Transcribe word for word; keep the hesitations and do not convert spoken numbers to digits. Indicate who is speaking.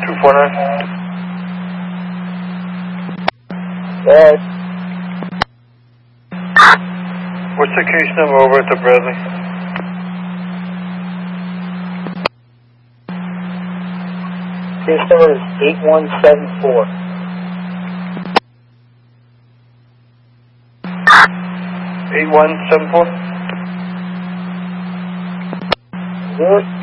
Speaker 1: two four nine.
Speaker 2: Yes.
Speaker 1: What's the case number over at the Bradley?
Speaker 2: Case number is eight one seven four.
Speaker 1: eight one seven four?
Speaker 2: Yes.